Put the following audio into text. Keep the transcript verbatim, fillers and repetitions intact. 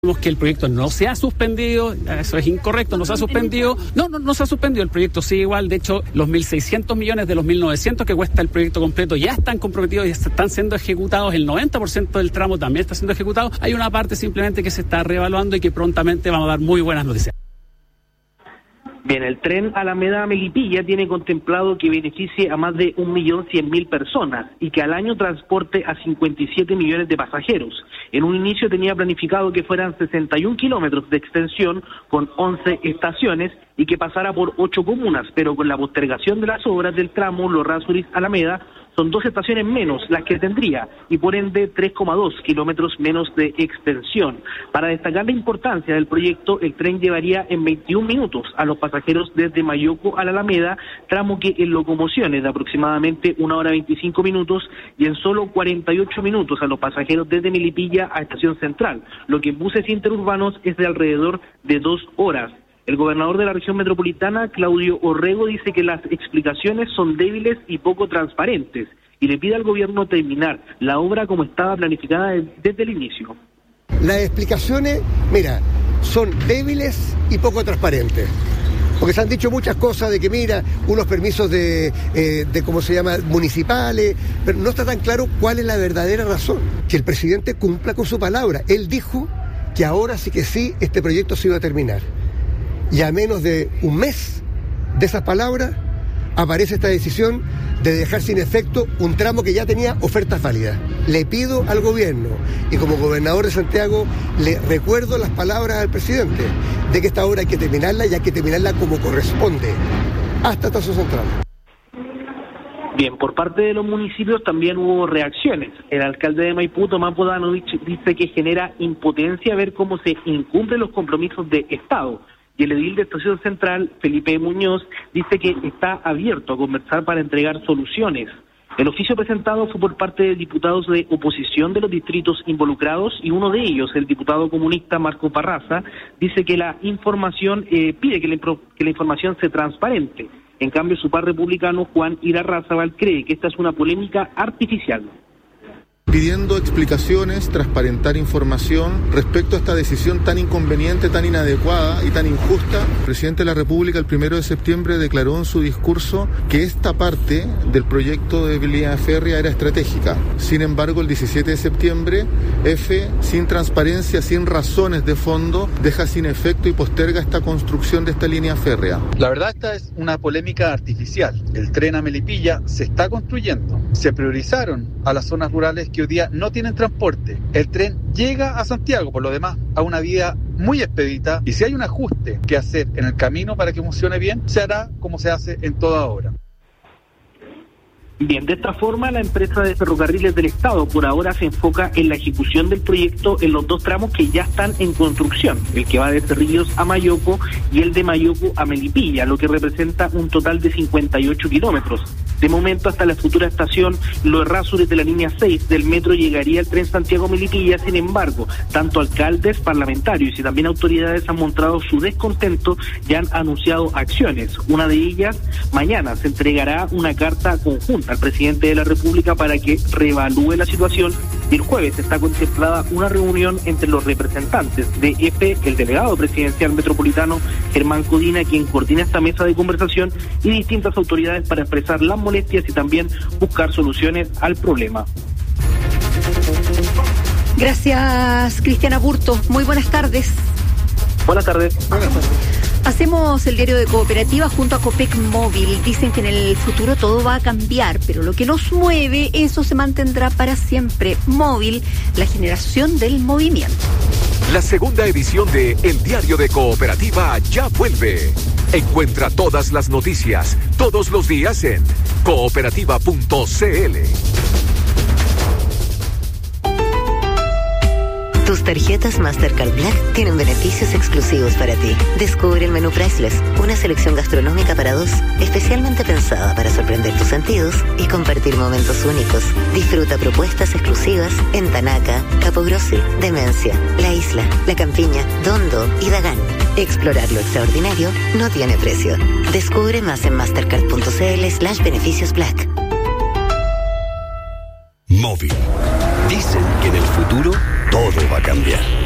que el proyecto no se ha suspendido, eso es incorrecto, no se ha suspendido, no, no, no se ha suspendido, el proyecto sigue igual, de hecho los mil seiscientos millones de los mil novecientos que cuesta el proyecto completo ya están comprometidos y están siendo ejecutados, el noventa por ciento del tramo también está siendo ejecutado, hay una parte simplemente que se está reevaluando y que prontamente vamos a dar muy buenas noticias. Bien, el tren Alameda-Melipilla tiene contemplado que beneficie a más de un millón cien mil personas y que al año transporte a cincuenta y siete millones de pasajeros. En un inicio tenía planificado que fueran sesenta y un kilómetros de extensión con once estaciones y que pasara por ocho comunas, pero con la postergación de las obras del tramo Los Errázuriz-Alameda, son dos estaciones menos las que tendría y por ende tres coma dos kilómetros menos de extensión. Para destacar la importancia del proyecto, el tren llevaría en veintiún minutos a los pasajeros desde Mayoco a la Alameda, tramo que en locomociones de aproximadamente una hora veinticinco minutos y en solo cuarenta y ocho minutos a los pasajeros desde Melipilla a Estación Central, lo que en buses interurbanos es de alrededor de dos horas. El gobernador de la región metropolitana, Claudio Orrego, dice que las explicaciones son débiles y poco transparentes y le pide al gobierno terminar la obra como estaba planificada desde el inicio. Las explicaciones, mira, son débiles y poco transparentes. Porque se han dicho muchas cosas de que, mira, unos permisos de, eh, de ¿cómo se llama?, municipales, pero no está tan claro cuál es la verdadera razón. Que el presidente cumpla con su palabra. Él dijo que ahora sí que sí, este proyecto se iba a terminar. Y a menos de un mes de esas palabras, aparece esta decisión de dejar sin efecto un tramo que ya tenía ofertas válidas. Le pido al gobierno, y como gobernador de Santiago, le recuerdo las palabras al presidente, de que esta obra hay que terminarla y hay que terminarla como corresponde, hasta Estación Central. Bien, por parte de los municipios también hubo reacciones. El alcalde de Maipú, Tomás Bodanovich, dice que genera impotencia ver cómo se incumplen los compromisos de Estado. Y el edil de Estación Central, Felipe Muñoz, dice que está abierto a conversar para entregar soluciones. El oficio presentado fue por parte de diputados de oposición de los distritos involucrados y uno de ellos, el diputado comunista Marco Parraza, dice que la información, eh, pide que la, que la información sea transparente. En cambio, su par republicano, Juan Irarrázaval, cree que esta es una polémica artificial. Pidiendo explicaciones, transparentar información respecto a esta decisión tan inconveniente, tan inadecuada y tan injusta. El presidente de la República el primero de septiembre declaró en su discurso que esta parte del proyecto de línea férrea era estratégica. Sin embargo, el diecisiete de septiembre, F, sin transparencia, sin razones de fondo, deja sin efecto y posterga esta construcción de esta línea férrea. La verdad, esta es una polémica artificial. El tren a Melipilla se está construyendo. Se priorizaron a las zonas rurales que hoy día no tienen transporte. El tren llega a Santiago, por lo demás, a una vía muy expedita, y si hay un ajuste que hacer en el camino para que funcione bien, se hará como se hace en toda obra. Bien, de esta forma la empresa de ferrocarriles del Estado por ahora se enfoca en la ejecución del proyecto en los dos tramos que ya están en construcción, el que va de Cerrillos a Mayoco y el de Mayoco a Melipilla, lo que representa un total de cincuenta y ocho kilómetros. De momento, hasta la futura estación Los Errázuriz de la línea seis del metro llegaría el tren Santiago-Melipilla. Sin embargo, tanto alcaldes, parlamentarios y también autoridades han mostrado su descontento y han anunciado acciones. Una de ellas, mañana se entregará una carta conjunta al presidente de la República para que reevalúe la situación, y el jueves está contemplada una reunión entre los representantes de E P, el delegado presidencial metropolitano Germán Codina, quien coordina esta mesa de conversación, y distintas autoridades para expresar las molestias y también buscar soluciones al problema. Gracias, Cristiana Burto. Muy buenas tardes. Buenas tardes. Buenas tardes. Hacemos el diario de Cooperativa junto a Copec Móvil. Dicen que en el futuro todo va a cambiar, pero lo que nos mueve, eso se mantendrá para siempre. Móvil, la generación del movimiento. La segunda edición de El Diario de Cooperativa ya vuelve. Encuentra todas las noticias, todos los días en cooperativa punto c l. Tus tarjetas Mastercard Black tienen beneficios exclusivos para ti. Descubre el menú Priceless, una selección gastronómica para dos, especialmente pensada para sorprender tus sentidos y compartir momentos únicos. Disfruta propuestas exclusivas en Tanaca, Capogrossi, Demencia, La Isla, La Campiña, Dondo y Dagán. Explorar lo extraordinario no tiene precio. Descubre más en mastercard punto c l slash beneficios black. Móvil. Dicen que en el futuro todo va a cambiar.